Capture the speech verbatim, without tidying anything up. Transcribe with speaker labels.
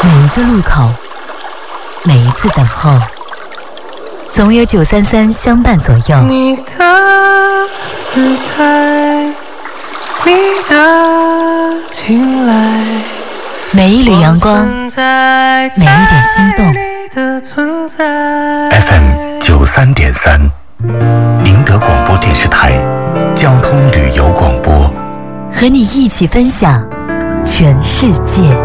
Speaker 1: 每一个路口，每一次等候，总有九三三相伴左右。
Speaker 2: 你的姿态，你的青睐，
Speaker 1: 每一缕阳光，每一点心动。
Speaker 3: F M 九三点三，宁德广播电视台交通旅游广播，
Speaker 1: 和你一起分享全世界。